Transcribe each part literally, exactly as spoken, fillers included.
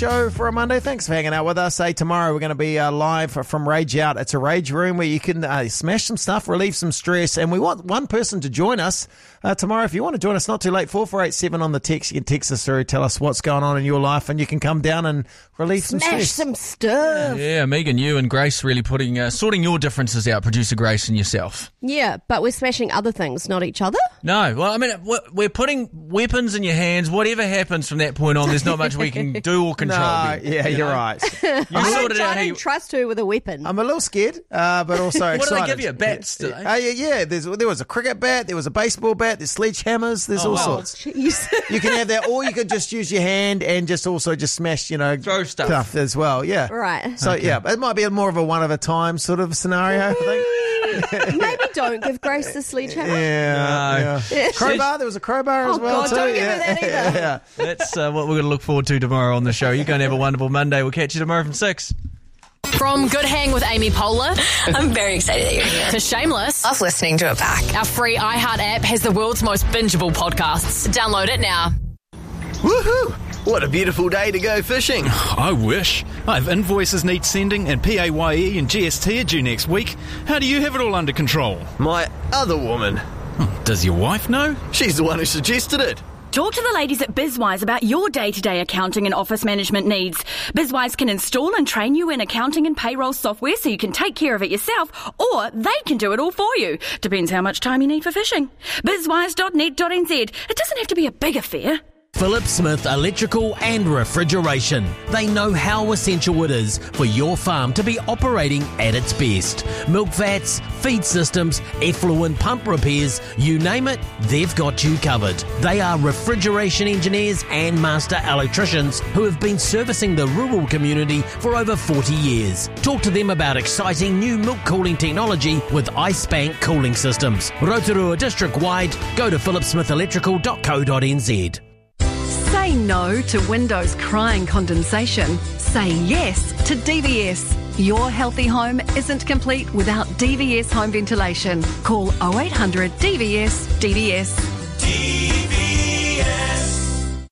Show for a Monday. Thanks for hanging out with us. Hey, tomorrow we're going to be uh, live from Rage Out. It's a rage room where you can uh, smash some stuff, relieve some stress, and we want one person to join us uh, tomorrow. If you want to join us, not too late, four four eight seven on the text. You can text us through, tell us what's going on in your life, and you can come down and relieve some Smash stress. some stuff. Yeah, Megan, you and Grace really putting uh, sorting your differences out, producer Grace and yourself. Yeah, but we're smashing other things, not each other. No, well, I mean, we're- we're putting weapons in your hands. Whatever happens from that point on, there's not much we can do or control. No, Ben, yeah, you you're know? right. You I don't, sorted out I how don't you... trust her with a weapon. I'm a little scared, uh, but also What excited. do they give you? Bats, do they? Uh, yeah, yeah. There's, there was a cricket bat, there was a baseball bat, there's sledgehammers, there's Oh, all wow. sorts. Jeez. You can have that, or you can just use your hand and just also just smash, you know, Throw stuff. as well. Yeah, Right. So yeah, it might be more of a one of a time sort of scenario. I think. Maybe don't give Grace the sledgehammer. Yeah, No. yeah. Crowbar. There was a crowbar Oh, as well God, too. don't give yeah. her that either. yeah. That's uh, what we're going to look forward to tomorrow on the show. You're going to have a wonderful Monday. We'll catch you tomorrow from six. From Good Hang with Amy Poehler I'm very excited that you're here. to Shameless, Love listening to it back. our free iHeart app has the world's most bingeable podcasts. Download it now. Woohoo! What a beautiful day to go fishing. I wish. I have invoices need sending and P A Y E and G S T are due next week. How do you have it all under control? My other woman. Does your wife know? She's the one who suggested it. Talk to the ladies at BizWise about your day-to-day accounting and office management needs. BizWise can install and train you in accounting and payroll software so you can take care of it yourself, or they can do it all for you. Depends how much time you need for fishing. bizwise dot net dot n z. It doesn't have to be a big affair. Philip Smith Electrical and Refrigeration. They know how essential it is for your farm to be operating at its best. Milk vats, feed systems, effluent pump repairs, you name it, they've got you covered. They are refrigeration engineers and master electricians who have been servicing the rural community for over forty years. Talk to them about exciting new milk cooling technology with Ice Bank cooling systems. Rotorua district-wide, go to philip smith electrical dot co dot n z. Say no to windows crying condensation. Say yes to D V S. Your healthy home isn't complete without D V S home ventilation. Call oh eight hundred D V S D V S. D V S.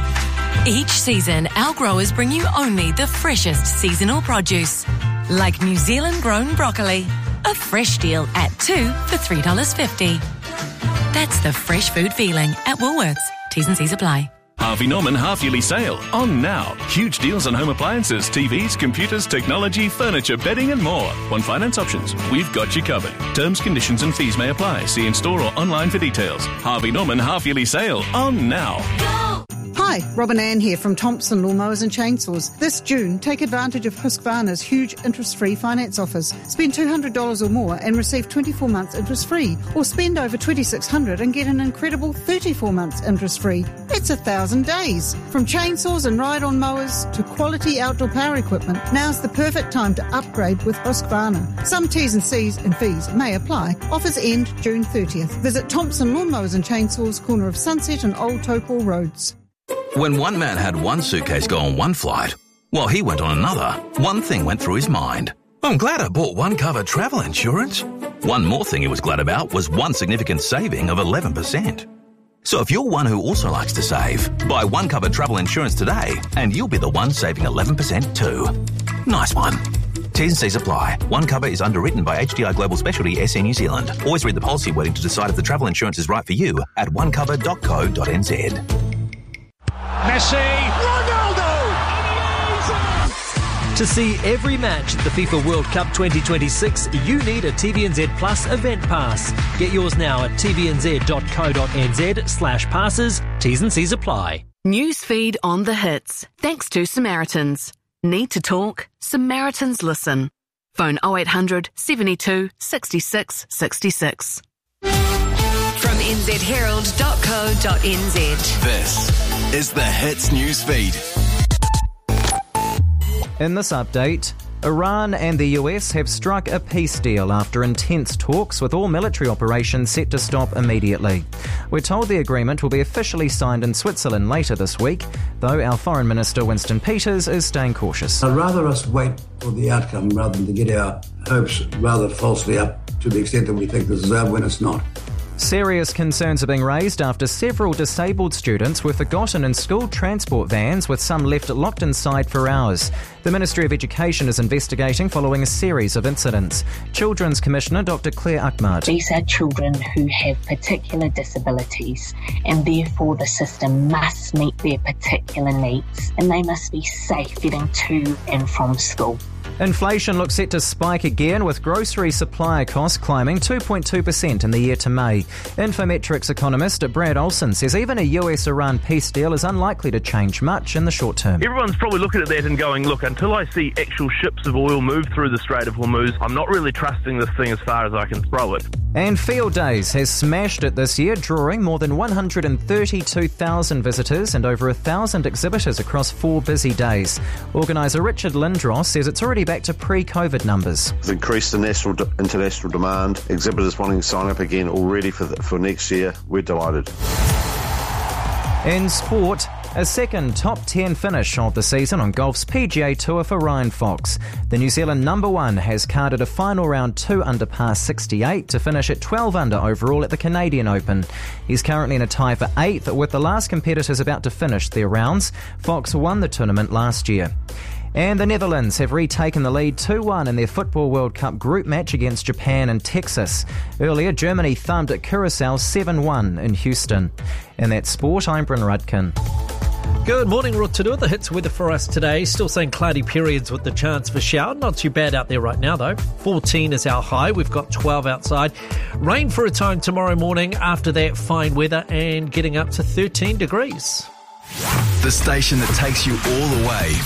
Each season, our growers bring you only the freshest seasonal produce, like New Zealand grown broccoli. A fresh deal at two for three dollars fifty. That's the fresh food feeling at Woolworths. T's and C's apply. Harvey Norman half-yearly sale. On now. Huge deals on home appliances, T Vs, computers, technology, furniture, bedding and more. On finance options, we've got you covered. Terms, conditions and fees may apply. See in-store or online for details. Harvey Norman half-yearly sale. On now. Go! Hi, Robin Ann here from Thompson Lawnmowers and Chainsaws. This June, take advantage of Husqvarna's huge interest-free finance offers. Spend two hundred dollars or more and receive twenty-four months interest-free. Or spend over twenty-six hundred dollars and get an incredible thirty-four months interest-free. That's a thousand days. From chainsaws and ride-on mowers to quality outdoor power equipment, now's the perfect time to upgrade with Husqvarna. Some T's and C's and fees may apply. Offers end June thirtieth. Visit Thompson Lawnmowers and Chainsaws, corner of Sunset and Old Topol Roads. When one man had one suitcase go on one flight, while he went on another, one thing went through his mind. I'm glad I bought one cover travel insurance. One more thing he was glad about was one significant saving of eleven percent. So if you're one who also likes to save, buy one cover travel insurance today and you'll be the one saving eleven percent too. Nice one. T's and C's apply. One cover is underwritten by H D I Global Specialty S A New Zealand. Always read the policy wording to decide if the travel insurance is right for you at one cover dot co dot n z. Messi, Ronaldo! To see every match at the FIFA World Cup twenty twenty-six, you need a T V N Z Plus event pass. Get yours now at t v n z dot co dot n z slash passes. T's and C's apply. Newsfeed on the hits. Thanks to Samaritans. Need to talk? Samaritans listen. Phone oh eight hundred, seventy-two, sixty-six, sixty-six. From n z herald dot co dot n z. This is the Hits News Feed. In this update, Iran and the U S have struck a peace deal after intense talks with all military operations set to stop immediately. We're told the agreement will be officially signed in Switzerland later this week, though our Foreign Minister Winston Peters is staying cautious. I'd rather us wait for the outcome rather than to get our hopes rather falsely up to the extent that we think this is out when it's not. Serious concerns are being raised after several disabled students were forgotten in school transport vans, with some left locked inside for hours. The Ministry of Education is investigating following a series of incidents. Children's Commissioner Doctor Claire Ahmad. These are children who have particular disabilities, and therefore the system must meet their particular needs, and they must be safe getting to and from school. Inflation looks set to spike again, with grocery supplier costs climbing two point two percent in the year to May. Infometrics economist Brad Olson says even a U S Iran peace deal is unlikely to change much in the short term. Everyone's probably looking at that and going, look, until I see actual ships of oil move through the Strait of Hormuz, I'm not really trusting this thing as far as I can throw it. And Field Days has smashed it this year, drawing more than one hundred thirty-two thousand visitors and over one thousand exhibitors across four busy days. Organiser Richard Lindros says it's already back to pre-COVID numbers. We've increased the national, international demand. Exhibitors wanting to sign up again already for the, for next year. We're delighted. In sport, a second top ten finish of the season on golf's P G A Tour for Ryan Fox. The New Zealand number one has carded a final round two under par sixty-eight to finish at twelve under overall at the Canadian Open. He's currently in a tie for eighth, with the last competitors about to finish their rounds. Fox won the tournament last year. And the Netherlands have retaken the lead two one in their Football World Cup group match against Japan and Texas. Earlier, Germany thumped at Curacao seven one in Houston. And that's sport. I'm Bryn Rudkin. Good morning, Rotorua. The hits weather for us today. Still seeing cloudy periods with the chance for shower. Not too bad out there right now, though. fourteen is our high. We've got twelve outside. Rain for a time tomorrow morning. After that, fine weather and getting up to thirteen degrees. The station that takes you all the way.